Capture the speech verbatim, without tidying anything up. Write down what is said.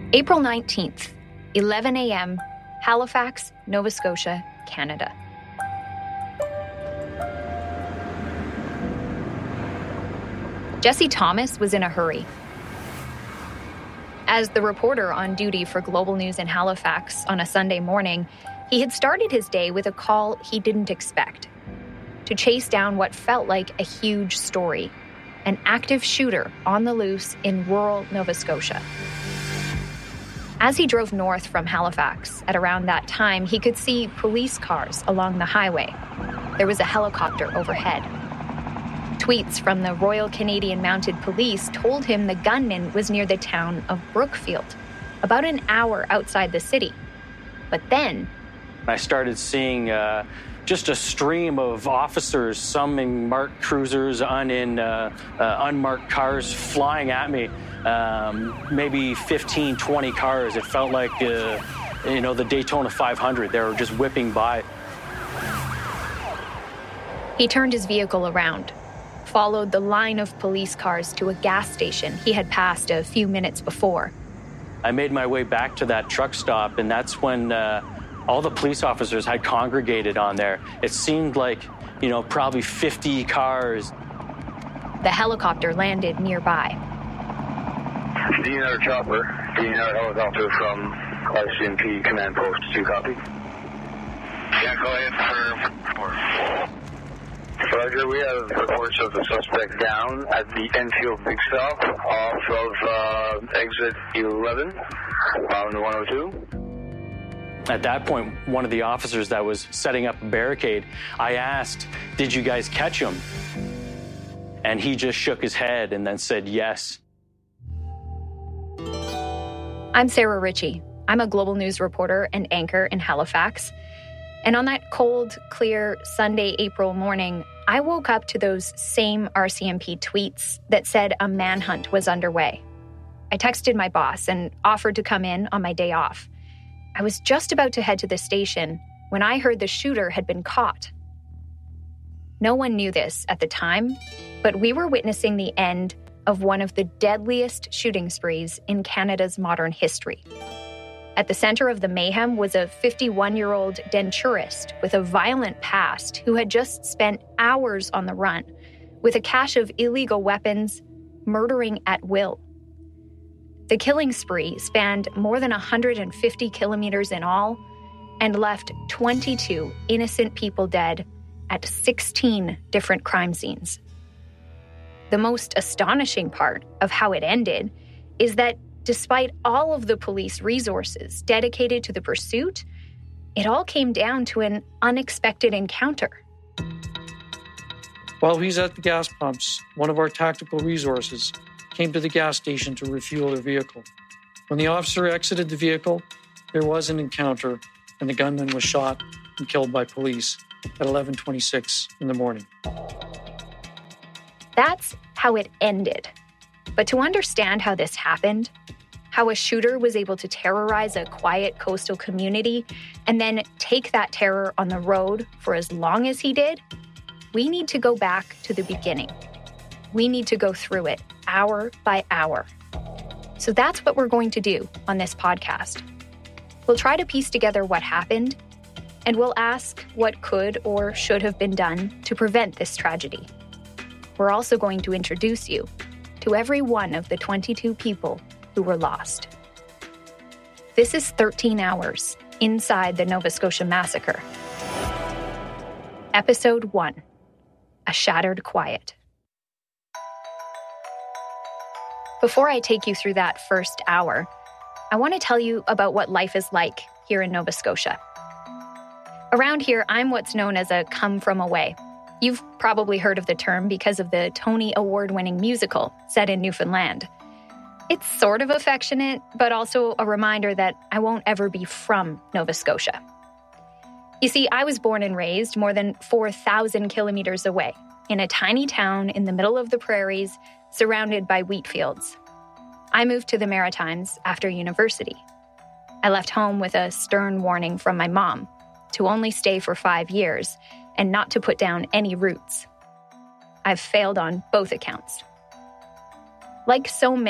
April nineteenth, eleven a.m., Halifax, Nova Scotia, Canada. Jesse Thomas was in a hurry. As the reporter on duty for Global News in Halifax on a Sunday morning, he had started his day with a call he didn't expect. To chase down what felt like a huge story, an active shooter on the loose in rural Nova Scotia. As he drove north from Halifax at around that time, he could see police cars along the highway. There was a helicopter overhead. Tweets from the Royal Canadian Mounted Police told him the gunman was near the town of Brookfield, about an hour outside the city. But then I started seeing uh, just a stream of officers, some in marked cruisers, un in uh, uh, unmarked cars, flying at me. Um, maybe fifteen, twenty cars. It felt like, uh, you know, the Daytona five hundred. They were just whipping by. He turned his vehicle around, followed the line of police cars to a gas station he had passed a few minutes before. I made my way back to that truck stop, and that's when uh, all the police officers had congregated on there. It seemed like, you know, probably fifty cars. The helicopter landed nearby. D N R chopper, D N R helicopter from R C M P command post two, copy. Yeah, go ahead for Roger, we have reports of the suspect down at the Enfield Big Stop off of uh, exit eleven on one oh two. At that point, one of the officers that was setting up a barricade, I asked, "Did you guys catch him?" And he just shook his head and then said yes. I'm Sarah Ritchie. I'm a Global News reporter and anchor in Halifax. And on that cold, clear Sunday, April morning, I woke up to those same R C M P tweets that said a manhunt was underway. I texted my boss and offered to come in on my day off. I was just about to head to the station when I heard the shooter had been caught. No one knew this at the time, but we were witnessing the end of one of the deadliest shooting sprees in Canada's modern history. At the center of the mayhem was a fifty-one-year-old denturist with a violent past who had just spent hours on the run with a cache of illegal weapons, murdering at will. The killing spree spanned more than one hundred fifty kilometers in all and left twenty-two innocent people dead at sixteen different crime scenes. The most astonishing part of how it ended is that despite all of the police resources dedicated to the pursuit, it all came down to an unexpected encounter. While he's at the gas pumps, one of our tactical resources came to the gas station to refuel their vehicle. When the officer exited the vehicle, there was an encounter, and the gunman was shot and killed by police at eleven twenty-six in the morning. That's how it ended. But to understand how this happened, how a shooter was able to terrorize a quiet coastal community and then take that terror on the road for as long as he did, we need to go back to the beginning. We need to go through it hour by hour. So that's what we're going to do on this podcast. We'll try to piece together what happened, and we'll ask what could or should have been done to prevent this tragedy. We're also going to introduce you to every one of the twenty-two people who were lost. This is thirteen hours inside the Nova Scotia Massacre. Episode one, A Shattered Quiet. Before I take you through that first hour, I want to tell you about what life is like here in Nova Scotia. Around here, I'm what's known as a come from away. You've probably heard of the term because of the Tony Award-winning musical set in Newfoundland. It's sort of affectionate, but also a reminder that I won't ever be from Nova Scotia. You see, I was born and raised more than four thousand kilometers away in a tiny town in the middle of the prairies, surrounded by wheat fields. I moved to the Maritimes after university. I left home with a stern warning from my mom to only stay for five years and not to put down any roots. I've failed on both accounts. Like so many